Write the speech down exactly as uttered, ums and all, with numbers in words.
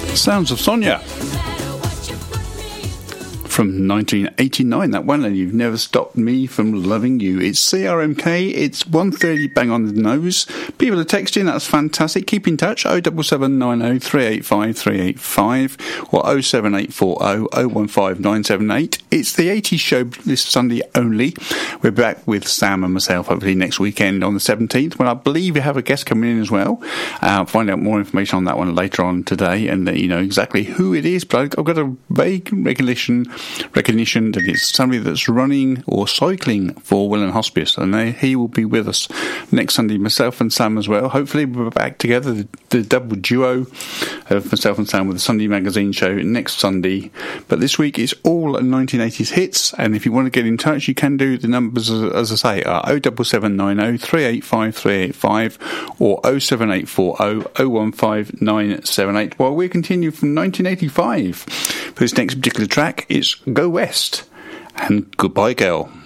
Sounds of Sonia from nineteen eighty-nine, that one, and You've Never Stopped Me From Loving You. It's C R M K, it's one thirty, bang on the nose. People are texting, that's fantastic. Keep in touch, oh seven seven nine oh three eight five three eight five or oh seven eight four oh oh one five nine seven eight. It's the eighties show this Sunday only. We're back with Sam and myself hopefully next weekend on the seventeenth, when I believe we have a guest coming in as well. I'll find out more information on that one later on today and let you know exactly who it is, but I've got a vague recognition recognition that it's somebody that's running or cycling for Welland Hospice, and they, he will be with us next Sunday, myself and Sam as well. Hopefully we're back together, the, the double duo of myself and Sam with the Sunday Magazine show next Sunday. But this week it's all nineteen eighties hits, and if you want to get in touch you can do. The numbers, as I say, are oh seven seven nine oh three eight five three eight five or oh seven eight four oh oh one five nine seven eight. While we continue from nineteen eighty-five for this next particular track, it's Go West and Goodbye Girl.